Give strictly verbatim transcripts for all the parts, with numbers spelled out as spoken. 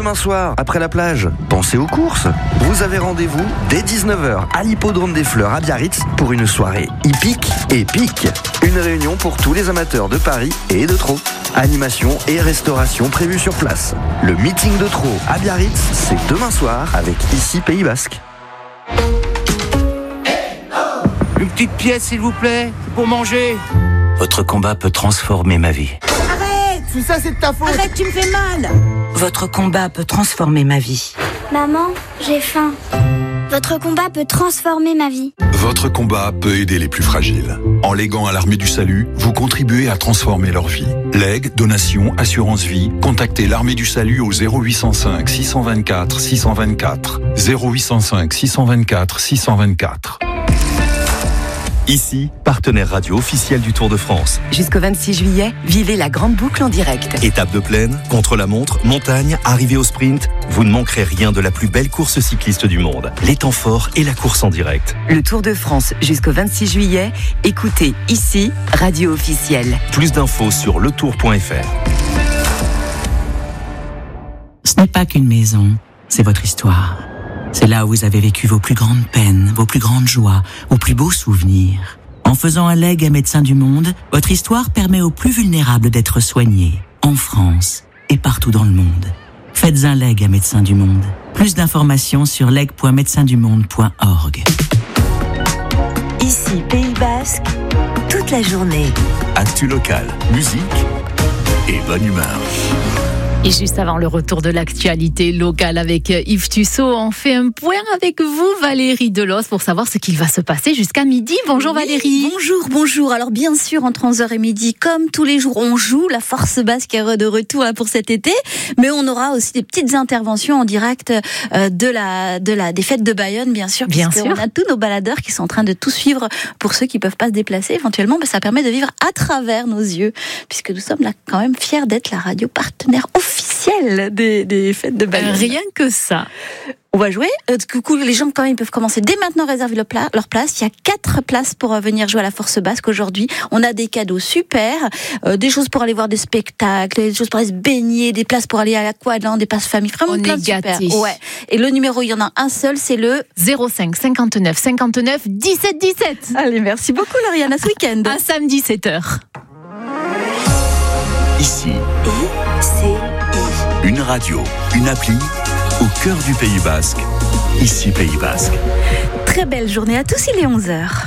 Demain soir, après la plage, pensez aux courses. Vous avez rendez-vous dès dix-neuf heures à l'Hippodrome des Fleurs à Biarritz pour une soirée hippique et pique. Une réunion pour tous les amateurs de paris et de trot. Animation et restauration prévues sur place. Le meeting de trot à Biarritz, c'est demain soir avec Ici Pays Basque. Une petite pièce, s'il vous plaît, pour manger. Votre combat peut transformer ma vie. Arrête! Tout ça, c'est de ta faute. Arrête, tu me fais mal. Votre combat peut transformer ma vie. Maman, j'ai faim. Votre combat peut transformer ma vie. Votre combat peut aider les plus fragiles. En léguant à l'Armée du Salut, vous contribuez à transformer leur vie. Legs, donations, assurance vie, contactez l'Armée du Salut au zéro huit cent cinq six cent vingt-quatre six cent vingt-quatre. zéro huit cent cinq six cent vingt-quatre six cent vingt-quatre. Ici, partenaire radio officiel du Tour de France. Jusqu'au vingt-six juillet, vivez la grande boucle en direct. Étape de plaine, contre-la-montre, montagne, arrivée au sprint, vous ne manquerez rien de la plus belle course cycliste du monde. Les temps forts et la course en direct. Le Tour de France jusqu'au vingt-six juillet, écoutez ici, radio officielle. Plus d'infos sur le tour point f r. Ce n'est pas qu'une maison, c'est votre histoire. C'est là où vous avez vécu vos plus grandes peines, vos plus grandes joies, vos plus beaux souvenirs. En faisant un legs à Médecins du Monde, votre histoire permet aux plus vulnérables d'être soignés, en France et partout dans le monde. Faites un legs à Médecins du Monde. Plus d'informations sur leg point médecins du monde point org. Ici, Pays Basque, toute la journée. Actu local, musique et bonne humeur. Et juste avant le retour de l'actualité locale avec Yves Tussaud, on fait un point avec vous, Valérie Delos, pour savoir ce qu'il va se passer jusqu'à midi. Bonjour oui, Valérie. Bonjour, bonjour. Alors bien sûr, entre onze heures et midi, comme tous les jours, on joue. La Force Basque est de retour là, pour cet été. Mais on aura aussi des petites interventions en direct euh, de la, de la, des fêtes de Bayonne, bien sûr. Bien sûr. On a tous nos baladeurs qui sont en train de tout suivre. Pour ceux qui ne peuvent pas se déplacer, éventuellement, bah, ça permet de vivre à travers nos yeux. Puisque nous sommes là quand même fiers d'être la radio partenaire officielle Des, des fêtes de Bayonne. Rien que ça. On va jouer. Euh, coucou, les gens quand même peuvent commencer dès maintenant à réserver le pla- leur place. Il y a quatre places pour euh, venir jouer à la Force Basque aujourd'hui. On a des cadeaux super, euh, des choses pour aller voir des spectacles, des choses pour aller se baigner, des places pour aller à l'Aqualand, des places famille. Vraiment On plein est de super. gâtés. Ouais. Et le numéro, il y en a un seul, c'est le zéro cinq cinquante-neuf cinquante-neuf dix-sept dix-sept. Allez, merci beaucoup Lauriane, à ce week-end. À samedi sept heures. Ici, I, C, I. une radio, une appli au cœur du Pays Basque. Ici Pays Basque. Très belle journée à tous, il est onze heures.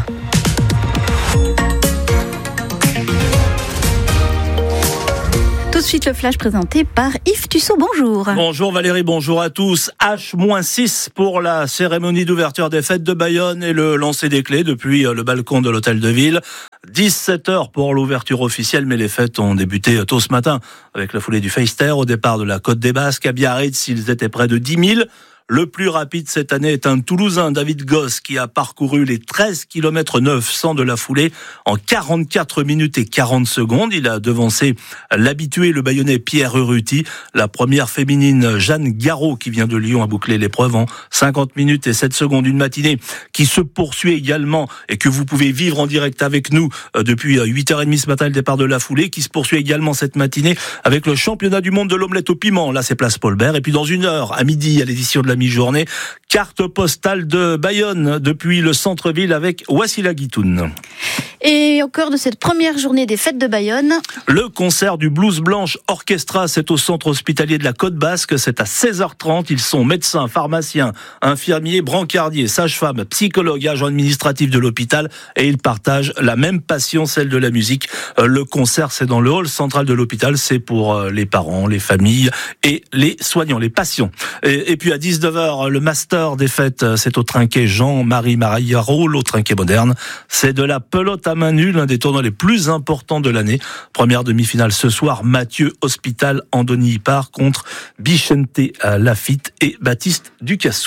Tout de suite le flash présenté par Yves Tussaud, bonjour. Bonjour Valérie, bonjour à tous. H six pour la cérémonie d'ouverture des fêtes de Bayonne et le lancer des clés depuis le balcon de l'hôtel de ville. dix-sept heures pour l'ouverture officielle, mais les fêtes ont débuté tôt ce matin avec la foulée du Feister au départ de la Côte des Basques. À Biarritz, ils étaient près de dix mille. Le plus rapide cette année est un Toulousain, David Goss, qui a parcouru les treize kilomètres neuf cents de la foulée en quarante-quatre minutes et quarante secondes. Il a devancé l'habitué, le Bayonnais Pierre Urruti. La première féminine, Jeanne Garot, qui vient de Lyon, a bouclé l'épreuve en cinquante minutes et sept secondes. Une matinée qui se poursuit également et que vous pouvez vivre en direct avec nous depuis huit heures trente ce matin, le départ de la foulée, qui se poursuit également cette matinée avec le championnat du monde de l'omelette au piment. Là, c'est place Paul Bert. Et puis dans une heure, à midi, à l'édition de la mi-journée, carte postale de Bayonne depuis le centre-ville avec Wassila Guitoun. Et au cœur de cette première journée des fêtes de Bayonne, le concert du Blues Blanche Orchestra, c'est au centre hospitalier de la Côte Basque, c'est à seize heures trente. Ils sont médecins, pharmaciens, infirmiers, brancardiers, sages-femmes, psychologues, agents administratifs de l'hôpital et ils partagent la même passion, celle de la musique. Le concert, c'est dans le hall central de l'hôpital, c'est pour les parents, les familles et les soignants, les patients. Et, et puis à dix-neuf heures, le master des fêtes, c'est au Trinquet Jean-Marie Maraillaro, au Trinquet moderne. C'est de la pelote à main nue, l'un des tournois les plus importants de l'année. Première demi-finale ce soir, Mathieu Hospital, Andoni Ipar contre Bichente Lafitte et Baptiste Ducassou.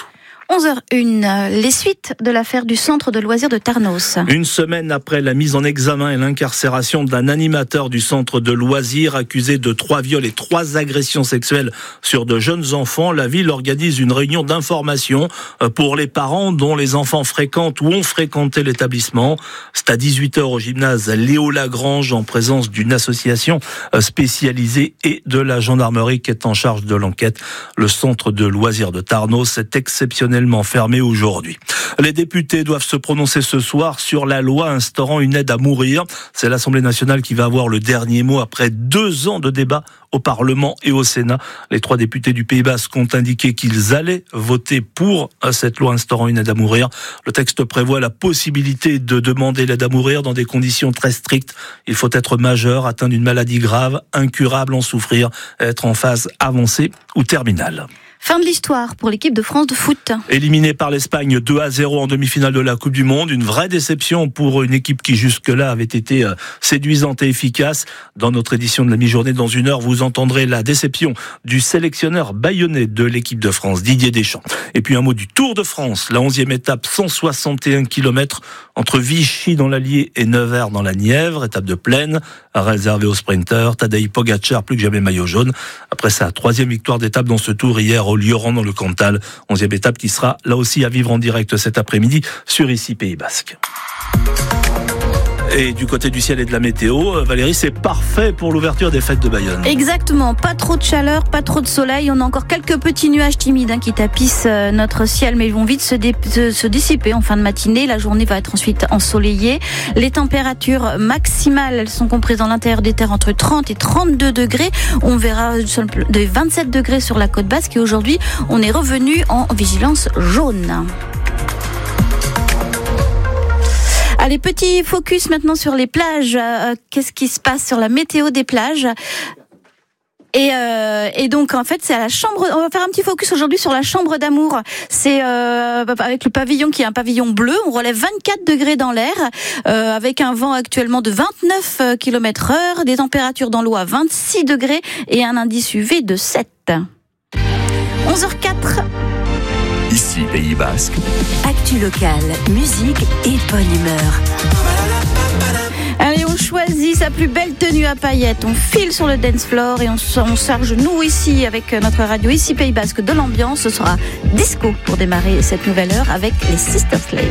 onze heures une, les suites de l'affaire du centre de loisirs de Tarnos. Une semaine après la mise en examen et l'incarcération d'un animateur du centre de loisirs accusé de trois viols et trois agressions sexuelles sur de jeunes enfants, la ville organise une réunion d'information pour les parents dont les enfants fréquentent ou ont fréquenté l'établissement. C'est à dix-huit heures au gymnase Léo Lagrange en présence d'une association spécialisée et de la gendarmerie qui est en charge de l'enquête. Le centre de loisirs de Tarnos est exceptionnellement fermé aujourd'hui. Les députés doivent se prononcer ce soir sur la loi instaurant une aide à mourir. C'est l'Assemblée nationale qui va avoir le dernier mot après deux ans de débat au Parlement et au Sénat. Les trois députés du Pays Basque ont indiqué qu'ils allaient voter pour cette loi instaurant une aide à mourir. Le texte prévoit la possibilité de demander l'aide à mourir dans des conditions très strictes. Il faut être majeur, atteint d'une maladie grave, incurable, en souffrir, être en phase avancée ou terminale. Fin de l'histoire pour l'équipe de France de foot. Éliminée par l'Espagne deux à zéro en demi-finale de la Coupe du Monde, une vraie déception pour une équipe qui jusque-là avait été séduisante et efficace. Dans notre édition de la mi-journée, dans une heure, vous entendrez la déception du sélectionneur bayonnais de l'équipe de France, Didier Deschamps. Et puis un mot du Tour de France, la onzième étape, cent soixante et un kilomètres entre Vichy dans l'Allier et Nevers dans la Nièvre, étape de plaine, réservée aux sprinteurs. Tadej Pogacar, plus que jamais maillot jaune. Après sa troisième victoire d'étape dans ce Tour hier au Lioran dans le Cantal. onzième étape qui sera là aussi à vivre en direct cet après-midi sur Ici Pays Basque. Et du côté du ciel et de la météo, Valérie, c'est parfait pour l'ouverture des fêtes de Bayonne. Exactement, pas trop de chaleur, pas trop de soleil. On a encore quelques petits nuages timides hein, qui tapissent euh, notre ciel, mais ils vont vite se, dé- se, se dissiper en fin de matinée. La journée va être ensuite ensoleillée. Les températures maximales, elles sont comprises dans l'intérieur des terres entre trente et trente-deux degrés. On verra de vingt-sept degrés sur la côte basque et aujourd'hui, on est revenu en vigilance jaune. Allez, petit focus maintenant sur les plages. Euh, qu'est-ce qui se passe sur la météo des plages ? Et, euh, et donc en fait c'est à la chambre. On va faire un petit focus aujourd'hui sur la chambre d'amour. C'est euh, avec le pavillon qui est un pavillon bleu. On relève vingt-quatre degrés dans l'air, euh, avec un vent actuellement de vingt-neuf kilomètres heure, des températures dans l'eau à vingt-six degrés et un indice U V de sept. onze heures quatre. Ici Pays Basque. Actu locale, musique et bonne humeur. Allez, on choisit sa plus belle tenue à paillettes. On file sur le dance floor et on, on charge nous ici avec notre radio Ici Pays Basque de l'ambiance. Ce sera disco pour démarrer cette nouvelle heure avec les Sister Slave.